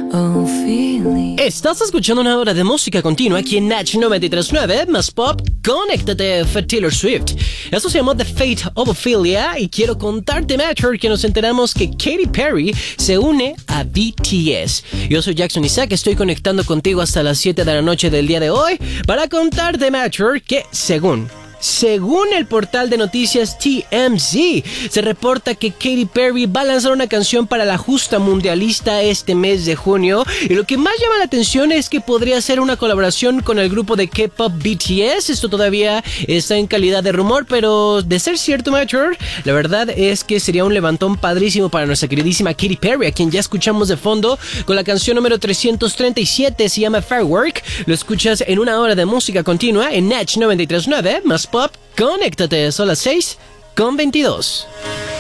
Estás escuchando una hora de música continua aquí en Natch 93.9 más pop. Conéctate, fue Taylor Swift. Esto se llamó The Fate of Ophelia y quiero contarte, Matcher, que nos enteramos que Katy Perry se une a BTS. Yo soy Jackson Isaac, estoy conectando contigo hasta las 7 de la noche del día de hoy para contarte, Matcher, que según el portal de noticias TMZ, se reporta que Katy Perry va a lanzar una canción para la justa mundialista este mes de junio, y lo que más llama la atención es que podría ser una colaboración con el grupo de K-pop BTS. Esto todavía está en calidad de rumor, pero de ser cierto, Mature, la verdad es que sería un levantón padrísimo para nuestra queridísima Katy Perry, a quien ya escuchamos de fondo con la canción número 337, se llama Firework. Lo escuchas en una hora de música continua en Natch 93.9 más pop. Conéctate, son las 6:22.